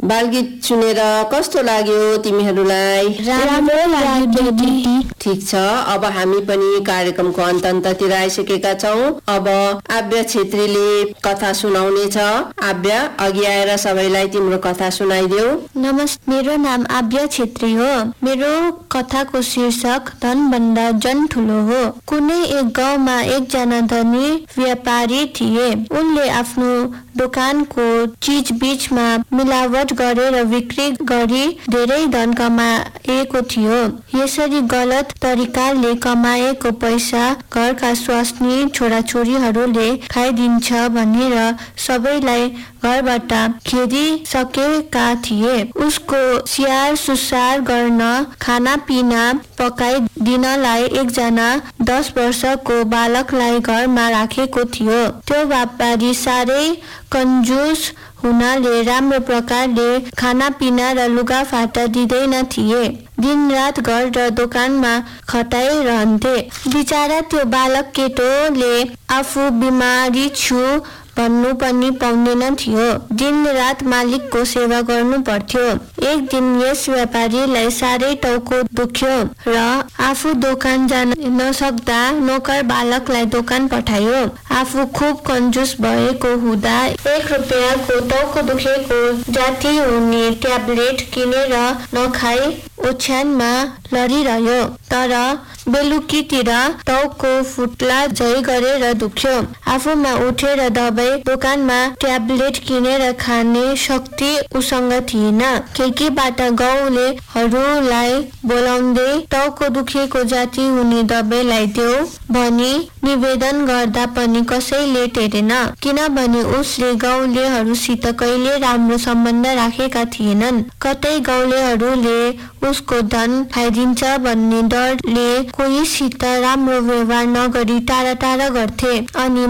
बालगीत सुनेर कस्तो लाग्यो तिमीहरूलाई? राम्रो लाग्यो दिदी। ठीक छ, अब हामी पनि कार्यक्रमको अन्ततिर आइसकेका छौँ। अब आव्या छेत्रीले कथा सुनाउने छ। आव्या, अघि आएर सबैलाई तिम्रो कथा सुनाइदेऊ। नमस्ते, मेरो नाम आव्या छेत्री हो। मेरो कथाको शीर्षक धनभन्दा जन ठुलो हो। कुनै एक गाउँमा एकजना धनी व्यापारी थिए। उनले आफ्नो दोकानको चीज बीचमा मिलावट गरेर बिक्री गरी धेरै धन कमाएको थियो। यसरी गलत तरिकाले कमाएको पैसा घरका स्वास्नी छोराछोरीहरूले खाइदिन्छ भनेर सबैलाई घरबाट खेदिसकेका थिए। उसको स्याहार सुसार गर्न, खानापिना पकाइदिनलाई एकजना 10 वर्षको बालकलाई घरमा राखेको थियो। त्यो व्यापारी साह्रै कन्जुस हुनाले राम्रो प्रकारले खानापिना र लुगाफाटा दिँदैन थिए। दिनरात घर र दोकानमा खटाइरहन्थे। बिचारा त्यो बालक केटोले आफू बिमारी छु भन्नु पनि पाउँदैन थियो। दिन रात मालिकको सेवा गर्नु पर्थ्यो। एक दिन यस व्यापारीलाई साह्रै टाउको दुख्यो र आफू दोकान जान नसक्दा नोकर बालकलाई दोकान पठायो। आफू खुब कन्जुस भएको हुँदा 1 रुपियाँको टाउको दुखेको जाती हुने ट्याब्लेट किनेर नखाई ओछ्यानमा लडिरह्यो। तर बेलुकीतिर टाउको फुट्ला झै गरेर दुख्यो। आफूमा उठेर दबाई दोकानमा ट्याब्लेट किनेर खाने शक्ति उसँग थिएन। खिड्कीबाट गाउँलेहरूलाई बोलाउँदै टाउको दुखेको जाती हुने दबाई ल्याइदेऊ भनी निवेदन गर्दा पनि कसैले टेरेन। किनभने उसले गाउँलेहरूसित कहिले राम्रो सम्बन्ध राखेका थिएनन्। कतै गाउँलेहरूले उसको धन खाइदिन्छ भन्ने डरले कोहीसित राम्रो व्यवहार नगरी टाढा टाढा गर्थे। अनि